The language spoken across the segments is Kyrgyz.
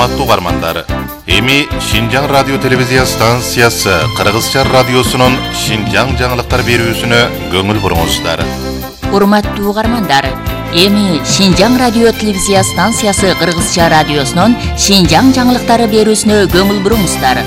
Урматтуу угармандар, эми Шинжаң радио телевизия станциясы Кыргызча радиосунун Шинжаң жаңылыктар берүүсүнө көңүл буруңуздар. Урматтуу угармандар, эми Шинжаң радио телевизия станциясы Кыргызча радиосунун Шинжаң жаңылыктары берүүсүнө көңүл буруңуздар.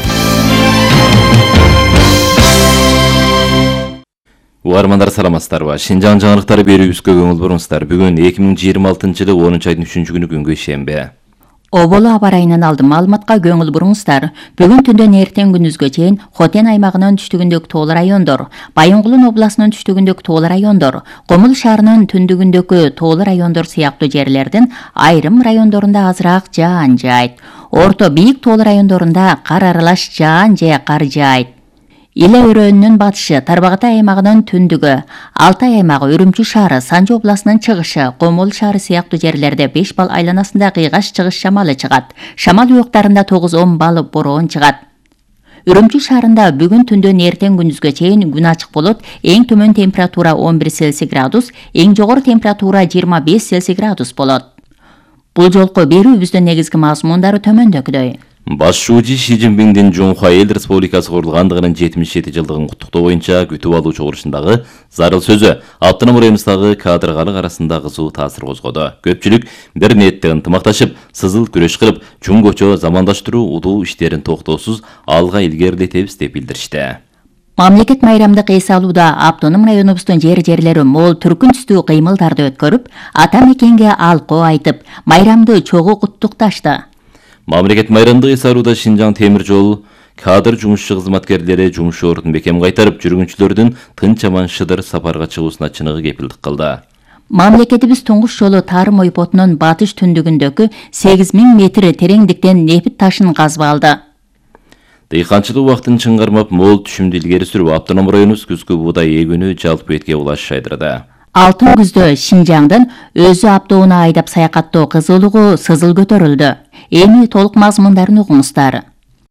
Угармандар саламатсыздарбы? Шинжаң жаңылыктары берүүбүзгө көңүл буруңуздар. Бүгүн 2026-жылы 10-айдын 3-күнү күнгө шембе. Оболу аба райынан алдым маалыматка көңүл буруңуздар. Бүгүн түндөн эртең күнүзгө чейин Хотен аймагынын түштүгүндөгү тоол райондор, Байынгулун областынын түштүгүндөгү тоол райондор, Комул шаарынын түндүгүндөгү тоол райондор сыяктуу жерлердин айрым райондорунда азыраак жаан жаайт. Орто бийик тоол райондорунда кар аралаш жаан же кар жаайт. Иле өрөөнүнүн батышы, Тарбагатай аймагынын түндүгү, Алтай аймагы, Үрүмчү шаары, Санжы областынын чыгышы, Комул шаары сыяктуу жерлерде 5 бал айланасында кыйгаш чыгыш шамалы чыгат. Шамал уюктарында 9-10 бал бороон чыгат. Үрүмчү шаарында бүгүн түндөн эртең күнүзгө чейин күн ачык болот. Эң төмөн температура 11 Цельсий градус, эң жогору температура 25 Цельсий градус болот. Бул жолку берүүбүздүн негизги мазмундары төмөндөгүдөй. Башчуучу Ши Цзиньпиндин Жумхуа эл республикасы курулгандыгынын 77-жылдыгын куттуктоо боюнча күтүп алуу чогулушундагы зарыл сөзү автоном районубуздагы кадргалык арасында кызуу таасир козгоду. Көпчүлүк бир ниетте ынтымакташып, сызыл күрөш кылып, чоң көчө замандаштыруу удуу иштерин токтоосуз алга илгерилетебиз деп билдиришти. Мамлекет майрамдык эс алууда автоном районубуздун жерлери мол түркүн түстүү кыймылдарды өткөрүп, ата мекенге алкоо айтып, майрамды чогуу куттукташты. Мамлекет майрамдык эс алууда Шинжаң темир жол кадр жумушчу кызматкерлери жумуш ордун бекем кайтарып, жүргүнчүлөрдүн тынч аман шыдыр сапарга чыгуусуна чыныгы кепилдик кылды. Мамлекетибиз туңгуш жолу Тарым ойпотунун батыш түндүгүндөгү 8000 метр тереңдиктен нефит ташын казып алды. Дыйканчылык убактын чыңгармап, мол түшүмдү илгери сүрүп, автоном районубуз күзгү буудай эгүүнү жалпы бетке улаш шайдырды. Алтын күздө Шинжаңдын өзү аптоуна айдап саякаттоо кызуулугу сызыл көтөрүлдү. Эми толук мазмундарын угуңуздар.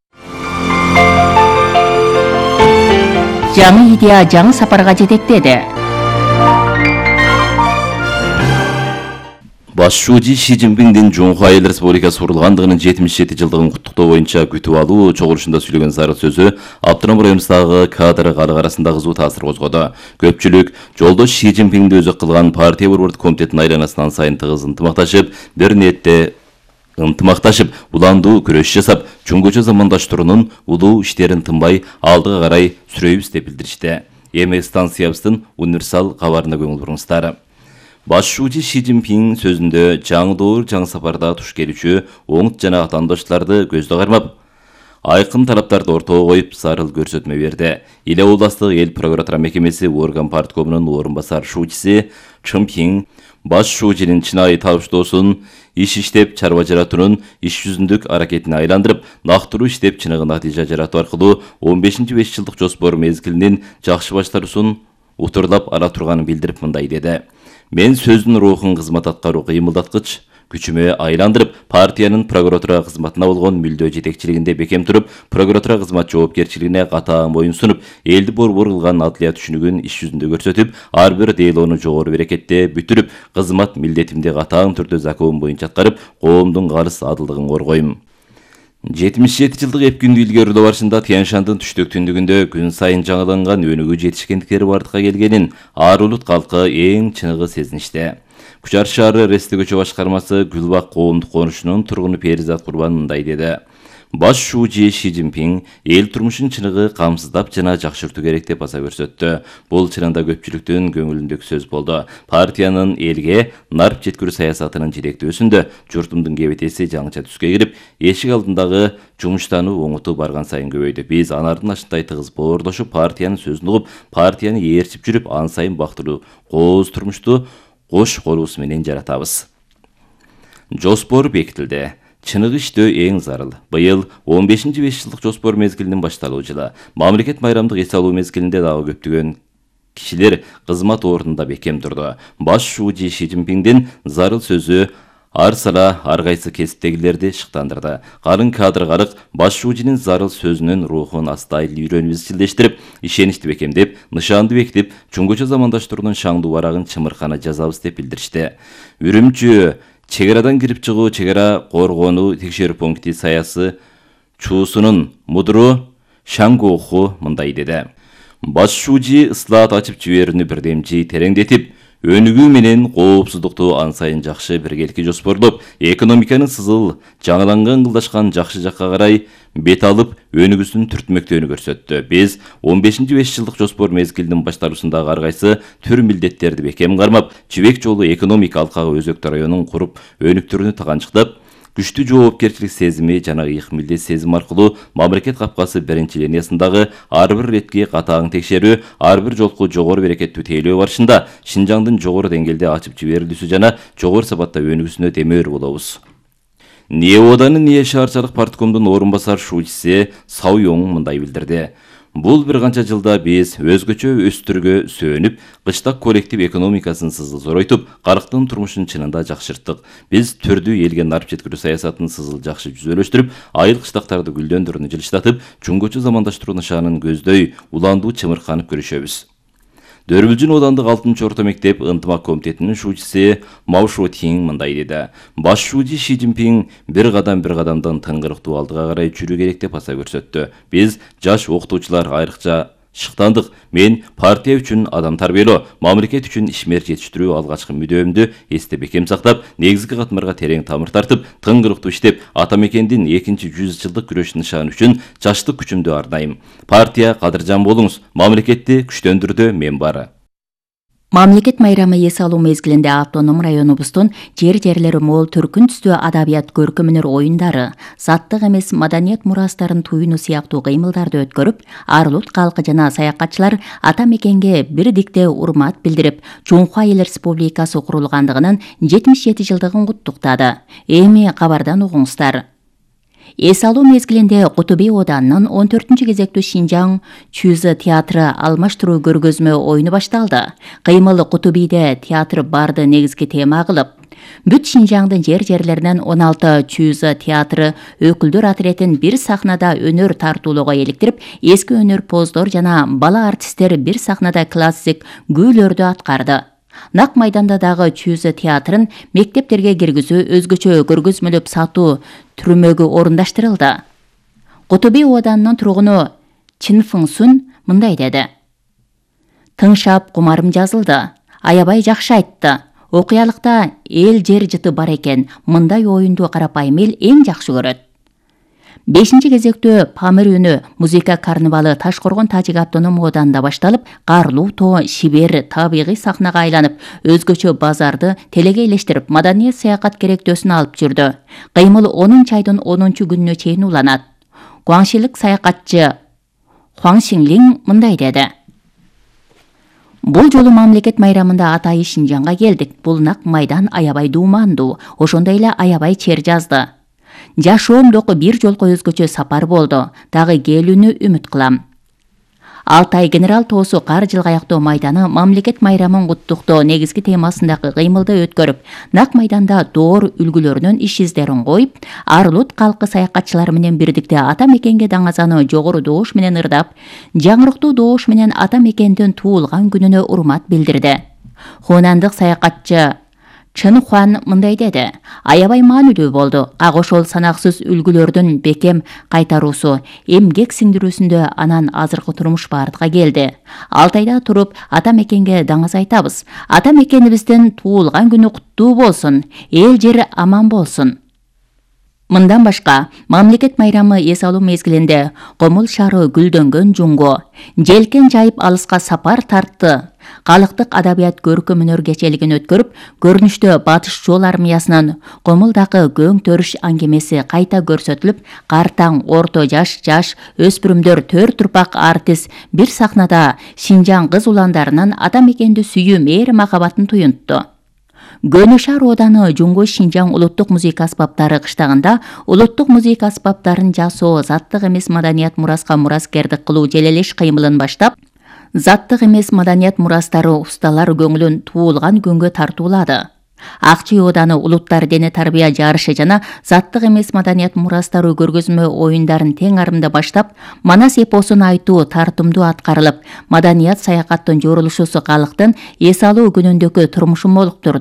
Жаңы идея жаңы сапарга жетектеди. Башчуучу Ши Цзиньпиндин Жумхуа эл республикасы курулгандыгынын 77-жылдыгын куттуктоо боюнча күтүп алуу чогулушунда сүйлөгөн зарыл сөзү автоном районубуздагы кадргалык арасында кызуу таасир козгоду. Көпчүлүк жолдош Ши Цзиньпинди өзү кылган партия борбордук комитеттин айланасынан сайын тыгыз ынтымакташып, бир ниетте уландуу күрөш жасап, чоң көчө замандаштыруунун улуу иштерин тынбай алдыга карай сүрөйбүз деп билдиришти. Эми станциябыздын универсал кабарына көңүл буруңуздар. Башчуучу Ши Цзиньпин сөзүндө жаңы доор жаңы сапарда туш келүүчү оңут жана атаандаштарды көздө кармап, айкын талаптарды ортого коюп зарыл көрсөтмө берди. Иле областык эл прокуратура мекемеси орган парткомунун орун басар шуучусу Цзиньпин башчуучунун чынайы табыштоосун, иш иштеп чарба жаратуунун иш жүзүндүк аракетине айландырып, нактыруу иштеп чыныгы натыйжа жаратуу аркылуу 15-5 жылдык жоспор мезгилинин жакшы баштаруусун утурлап ала турганын билдирип мындай деди. Мен сөздүн рухун кызмат аткаруу кыймылдаткыч күчүмө айландырып, партиянын прокуратура кызматына болгон мүлдө жетекчилигинде бекем туруп, прокуратура кызмат жоопкерчилигине катаан боюн сунуп, элди борбор кылган адлия түшүнүгүн иш жүзүндө көрсөтүп, ар бир делоону жогору берекетте бүтүрүп, кызмат милдетимди катаан түрдө закон боюнча аткарып, коомдун калыс адылдыгын коргойм. 77 жылдык эпкүндү илгерүүлөө барышында Тянь-Шандын түштүк түндүгүндө күн сайын жаңыланган өнүгүү жетишкендиктери бардыкка келгенин ар улут калкы эң чыныгы сезиништи. Кучар шаары Рести көчө башкармасы Гүлбак коомдук конушунун тургуну Перизат Курбан мындай деди. Башчуучу Ши Цзиньпин эл турмушун чыныгы камсыздап жана жакшыртуу керек деп баса көрсөттү. Бул чынында көпчүлүктүн көңүлүндөгү сөз болду. Партиянын элге нарп жеткирүү саясатынын жетектөөсүндө журтумдун кебетеси жаңыча түскө кирип, эшик алдындагы жумуштануу оңутуу барган сайын көбөйдү. Биз анардын ашындай тыгыз боордошуп, партиянын сөзүн угуп, партияны ээрчип жүрүп, ан сайын бактылуу кооз турмушту кош колубуз менен жаратабыз. Жоспор бекитилди. Чыныгы иштөө эң зарыл. Быйыл 15-5 жылдык жоспор мезгилинин башталуу жылы. Мамлекет майрамдык эс алуу мезгилинде дагы көптөгөн кишилер кызмат ордунда бекем турду. Башчуучу Ши Цзиньпиндин зарыл сөзү ар сала ар кайсы кесиптегилерди шыктандырды. Карын кадргалык башчуучунун зарыл сөзүнүн рухун астай үйрөнүп изчилдештирип, ишеничти бекемдеп, нышанды бекитип, чоң көчө замандаштыруунун шаңдуу барагын чымыркана жазабыз деп билдиришти. Үрүмчү чегарадан кирип чыгуу чегара коргонуу текшерүү пункти саясы чуусунун мудуру Шангуху мындай деди. Баш шужи ыслаат ачып жиберүүнү бирдемчи тереңдетип, өнүгүү менен коопсуздукту ан сайын жакшы биргеликке жоспорлоп, экономиканын сызыл жаңыланган кылдашкан жакшы жакка карай бет алып, өнүгүүсүн түртмөктөөнү көрсөттү. Биз 15-5 жылдык жоспор мезгилинин башталуусунда ар кайсы түр милдеттерди бекем кармап, жибек жолу экономика алкагы өзөктүү районун куруп, өнүктүрүүнү таганчыктап, күчтүү жоопкерчилик сезими жана ыйык милдет сезим аркылуу мамлекет капкасы биринчи линиясындагы ар бир иретки катаң текшерүү, ар бир жолку жогору берекеттүү тейлөө барышында Шинжаңдын жогору деңгээлде ачып жиберилүүсү жана жогору сапатта өнүгүүсүнө демеур болобуз. НИЭОданын НИЭ шаарчалык парткомдун орун басар шуучусы Сау Йоң мындай билдирди. Бул бир канча жылда биз өзгөчө өстүргө сөөнүп, кыштак коллектив экономикасын сызыл зоройтуп, карыктын турмушун чынында жакшырттык. Биз төрдүү элге нарып жеткирүү саясатын сызыл жакшы жүзөлөштүрүп, айыл кыштактарды гүлдөндүрүүнү жылыштатып, чуңгучу замандаштыруу нышанын көздөй, уландуу чымырканып көрүшөбүз. Дөрбүлжүн оодандык 6-орто мектеп ынтымак комитетинин шуучусы Мау Шотин мындай деди. Баш шужи Ши Цзиньпин бир кадамдан тыңгырыктуу алдыга карай жүрүү керек деп аса көрсөттү. Биз жаш окутуучулар айрыкча шыктандык. Мен партия үчүн адам тарбиялоо, мамлекет үчүн ишмер жетиштирүү алгачкы мүдөөмдү эсте бекем сактап, негизги катмарга терең тамыр тартып, тыңгырыктуу иштеп, ата мекендин 2-100 жылдык күрөш нышаны үчүн жаштык күчүмдү арнайм. Партия кадыржан болуңуз, мамлекетти күчтөндүрдө мен бар. Мамлекет майрамы эс алуу мезгилинде автоном районубуздун жерлери мол түркүн түстүү адабият көркөмүнөр оюндары, заттык эмес маданият мурастарын туюну сыяктуу кыймылдарды өткөрүп, Арлут калкы жана саякатчылар ата мекенге бирдикте урмат билдирип, Чуңху Айыл Республикасы курулгандыгынын 77 жылдыгын куттуктады. Эми кабардан угуңуздар. Эс алуу мезгилинде Кутуби Оданынын 14-кезектүү Шинжаң Чүзі театры алмаштыруу көргөзмө оюну башталды. Кыймыл Кутубиде театр барды негизги тема кылып, бүт Шинжаңдын жерлеринен 16 Чүзі театры өкүлдөр атыретін бир сахнада өнөр тартуулоого эликтирип, эски өнөр поздор жана бала артисттер бир сахнада классик күүлөрдү аткарды. Нак майданда дагы Чүзі театрын мектептерге киргизүү, өзгөчө көргөзмөлөп сатуу түрмөгү орундаштырылды. Кутуби Оданынын тургуну Чин Фыңсун мындай деди. Тыңшап кумарым жазылды. Аябай жакшы айтты. Окуялыкта эл жер жыты бар экен. Мындай оюнду карапайым эл эң жакшы көрөт. 5-кезектүү Памир үнү музыка карнавалы Ташкоргон Тажик автоном ооданда башталып, Карлуу тоо шибер табигый сахнага айланып, өзгөчө базарды телеге элештирип, маданият саякат керектөөсүн алып жүрдү. Кыймыл 10 айдын 10-күнүнө чейин уланат. Гуаңшилик саякатчы Хуаң Шинлин мындай деди. Бул жолу мамлекет майрамында атайы Шинжаңга келдик. Бул нак майдан аябай дуумандуу, ошондой эле аябай чер жазды. Жашоомдогу бир жолку өзгөчө сапар болду. Дагы келүүнү үмүт кылам. Алтай генерал тоосу кар жылгаяктоо майданы мамлекет майрамын куттуктоо негизги темасындагы кыймылды өткөрүп, нак майданда доор үлгүлөрүнүн иш издерин коюп, Арлут калкы саякатчылар менен бирдикте ата мекенге даңазаны жогору доош менен ырдап, жаңырыктуу доош менен ата мекендин туулган күнүнө урмат билдирди. Хунандык саякатчы Чын Хуан мындай деди. Аябай маанилүү болду. Ак ошол санаксыз үлгүлөрдүн бекем кайтаруусу, эмгек сиңдирүүсүндө анан азыркы турмуш бардыга келди. Алтайда туруп ата мекенге даңаз айтабыз. Ата мекенибиздин туулган күнү куттуу болсун, эл жери аман болсун. Мындан башка, мамлекет майрамы эс алуу мезгилинде Комул шаары гүлдөнгөн жуңго, желкен жайып алыска сапар тартты. Калыктык адабият көркөмүнөр кечелигин өткөрүп, көрүнүштө батыш жол армиясынын Комулдагы көң төрүш аңгемеси кайта көрсөтүлүп, картаң, орто жаш, өспүрүмдөр 4 турпак артист бир сахнада Шинжаң кыз уландарынын ата мекенди сүйүү мээри махабатын туюнтту. Гөнөшар ооданы Жуңго Шинжаң улуттук музыка аспаптары кыштагында улуттук музыка аспаптарын жасоо, заттык эмес маданият мураска мураскердик кылуу желелеш кыймылын баштап, заттык эмес маданият мурастары усталар көңүлүн туулган күнгө тартуулады. Акчы ооданы улуттар дене тарбия жарышы жана заттык эмес маданият мурастары көргөзмө оюндарын тең арымда баштап, Манас эпосун айтуу тартымдуу аткарылып, маданият саякаттын жорулушусу калктын эс алуу күнүндөгү турмушун молуктурду.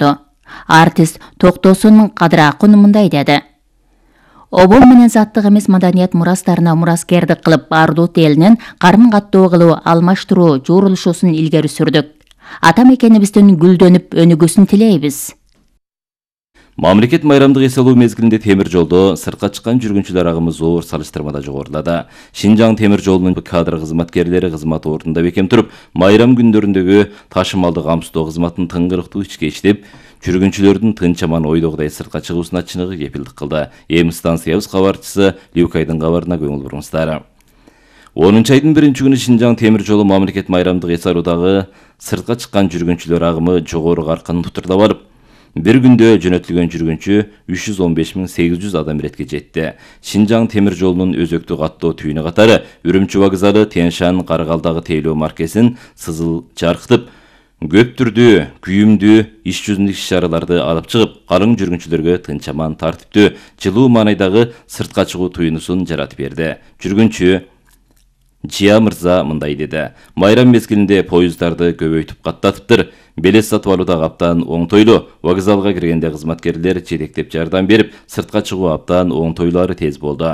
Артист Токтосун Кадыракун мындай деди. Обол менен заттык эмес маданият мурастарына мураскердик кылып, Ардут элинин карым-каттоо кылуу, алмаштыруу журулушусун илгери сүрдүк. Ата мекенибиздин гүлдөнүп өнүгүүсүн тилейбиз. Мамлекет майрамдык эс алуу мезгилинде темир жолдо сыртка чыккан жүргүнчүлөр агымы зор салыштырмада жогорулады. Шинжаң темир жолунун кадр кызматкерлери кызмат ордунда бекем туруп, майрам күндөрүндөгү ташымалды камсыздоо кызматын тыңгырыктуу ичке иштеп, жүргүнчүлөрдүн тынч аман ойдогудай сыртка чыгуусуна чыныгы кепилдик кылды. Эми станциябыз кабарчысы Люкайдын кабарына көңүл буруңуздар. 10 айдын 1-күнү Шинжаң темир жолу мамлекет майрамдык эс алуудагы сыртка чыккан жүргүнчүлөр агымы жогору каркын тутурда барып, bir күндө жөнөтүлгөн жүргүнчү 315.800 адам иретке жетти. Шинжаң темир жолунун өзөктүү каттоо түйүнү катары Үрүмчү вокзалы, Тянь-Шань, Каргалдагы тейлөө маркесин сызыл жаркытып, көп түрдүү, күйүмдүү, иш жүзүндүк иш-чараларды алып чыгып, калың жүргүнчүлөргө тынч аман, тартиптүү, жылуу маанайдагы сыртка чыгуу туюнусун жаратып берди. Жүргүнчү Жия мырза мындай деди. Майрам мезгилинде поездарды көбөйтүп каттатыптыр. Белет сатып алуудагы абдан оңтойлуу. Вокзалга киргенде кызматкерлер жетектеп жардам берип, сыртка чыгуу абдан оңтойлуу тез болду.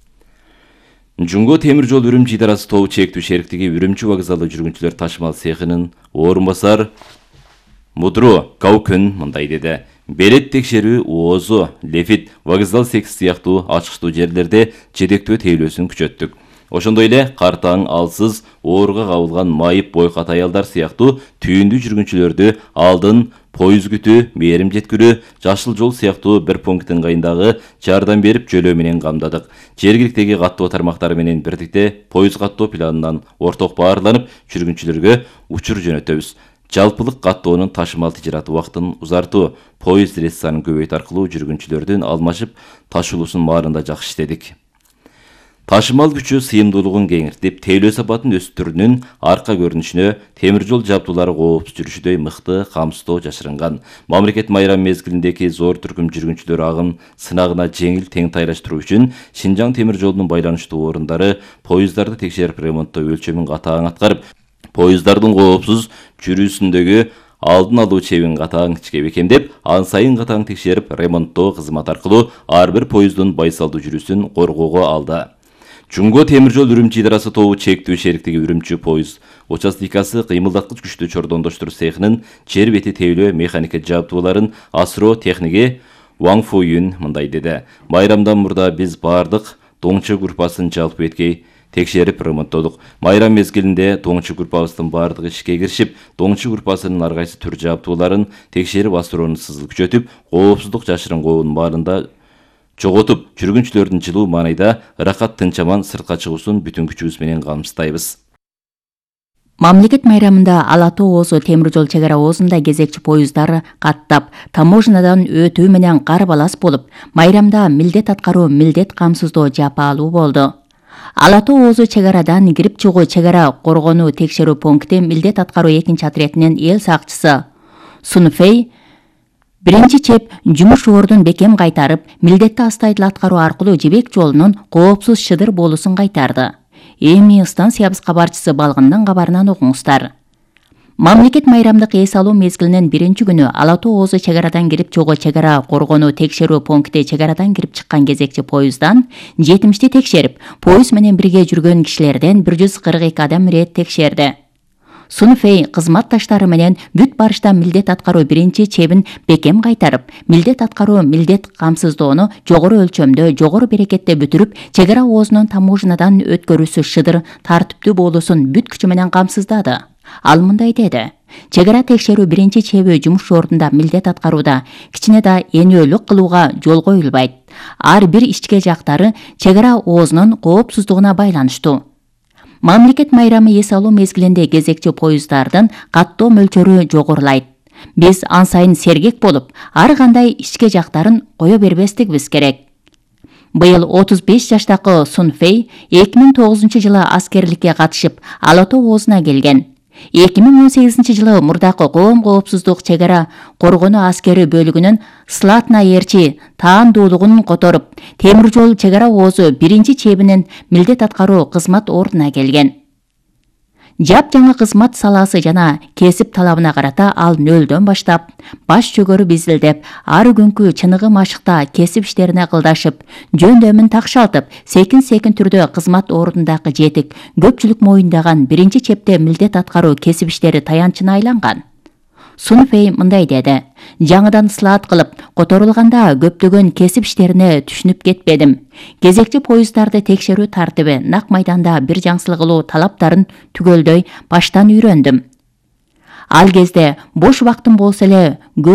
Жунго темир жол Үрүмчү идарасы тобу чектүү шериктиги Үрүмчү вокзалы жүргүнчүлөр ташымал цехинин орун басар Мудро Каукүн мындай деди. Белет текшерүү оозу, лефит, вокзал секс сыяктуу ачыктуу жерлерде жетектөө тейлөөсүн күчөттүк. Ошондой эле картаң, алсыз, ооруга кабылган майып бойкат аялдар сыяктуу түйүндүү жүргүнчүлөрдү алдын поезд күтүү, мээрим жеткирүү, жашыл жол сыяктуу бир пункттин кайындагы жардам берип жөлөө менен камдадык. Жергиликтеги каттоо тармактары менен бирдикте поезд каттоо планынан орток баарланып, жүргүнчүлөргө учур жөнөтөбүз. Жалпылык каттоонун ташымал тижараты убактын узартуу, поезд рейс санын көбөйтүү аркылуу жүргүнчүлөрдүн алмашып ташуулуусун баарында жакшы иштедик. Ташымал күчү сыйымдуулугун кеңиртип, тейлөө сапатын өстүрүүнүн арка көрүнүшүнө темир жол жабдуулары коопсуз жүрүшүдөй мыкты камсыздоо жашырынган. Мамлекет майрам мезгилиндеги зор түркүм жүргүнчүлөр агым сынагына жеңил тең тайлаштыруу үчүн Шинжаң темир жолунун байланыштуу орундары поездарды текшерип ремонттоо өлчөмүн катаң аткарып, поезддардын коопсуз жүрүүсүндөгү алдын алуу чебин катаң ичке бекемдеп, ан сайын катаң текшерип, ремонттоо кызмат аркылуу ар бир поезддун байсалдуу жүрүүсүн коргоого алды. Жунго темир жол Үрүмчү идарасы тобу чектүү шериктиги Үрүмчү поезд участикасы кыймылдаткыч күчтүү чордондоштуруш цехинин жер бети тейлөө механика жабдууларын асыроо техниги Ван Фуюн мындай деди. Майрамдан мурда биз бардык доңчу группасын жалпы эткей текшерип ремонттодук. Майрам мезгилинде доңчу группабыздын бардыгы ишке киришип, доңчу группасынын ар кайсы түр жабдууларын текшерип асыроону сызыл күчөтүп, коопсуздук жашырынгоонун баарында жоготуп, жүргүнчүлөрдүн жылуу маанайда ыракат тынч аман сыртка чыгуусун бүтүн күчүбүз менен камсыздайбыз. Мамлекет майрамында Алатоо-Оозу темир жол чек ара оозунда кезекчи поездар каттап, таможнядан өтүү менен карбалас болуп, майрамда милдет аткаруу, милдет камсыздоо жапаалуу болду. Алатоо-Оозу чек арадан кирип чыгуу чек ара коргонуу текшерүү пункти милдет аткаруу 2-отрядынын эл сакчысы Сунфей биринчи чеп жумуш ордун бекем кайтарып, милдетти астайдыл аткаруу аркылуу жибек жолунун коопсуз шыдыр болуусун кайтарды. Эми станциябыз кабарчысы Балгындын кабарынан окуңуздар. Мамлекет майрамдык эс алуу мезгилинин 1-күнү Алатоо-Оозу чек арадан кирип чыгуу чек ара коргонуу текшерүү пункти чек арадан кирип чыккан кезекчи поезддан 70 текшерип, поезд менен бирге жүргөн кишилерден 142 адам ирет текшерди. Сунфей кызматташтары менен бүт барышта милдет аткаруу 1-чи чебин бекем кайтарып, милдет аткаруу, милдет камсыздоону жогору өлчөмдө, жогору берекетте бүтүрүп, чек ара оозунун таможнядан өткөрүүсү шыдыр, тартиптүү болуусун бүт күчү менен камсыздады. Ал мындай деди. Чек ара текшерүү 1-чи чеби жумуш ордунда милдет аткарууда кичине да энөөлүк кылууга жол коюлбайт. Ар бир ичке жактары чек ара оозунун коопсуздугуна байланыштуу. Мамлекет майрамы эс алуу мезгилинде кезекчи поезддардын каттоо мөлчөрү жогорулайт. Биз ан сайын сергек болуп, ар кандай ичке жактарын кое бербестигибиз керек. Быйыл 35 жаштагы Сунфей 2009-жылы аскерликке катышып, Алатоо-Оозуна келген. 2018-жылы мурдакы коом коопсуздук чек ара коргонуу аскери бөлүгүнүн Слатна эрчи таандуулугун которуп, темир жол чек ара оозу 1-чи чебинин милдет аткаруу кызмат ордуна келген. Жап-жаңы кызмат саласы жана кесип талабына карата ал нөлдөн баштап, баш жөгөрү бизилдеп, ар күнкү чыныгы машыкта кесип иштерине кылдашып, жөндөмүн такшалтып, секин түрдө кызмат ордундагы жетик, көпчүлүк моюндаган биринчи чепте милдет аткаруу кесип иштери таянчына айланган. Сунфей мындай деди: жаңыдан слаат кылып которулганда көптөгөн кесип иштерине түшүнүп кетпедим. Кезекчи поезддарды текшерүү тартиби, нак майданда бир жаңсыл кылуу талаптарын түгөлдөй баштан үйрөндүм. Ал кезде бош убактым болсо эле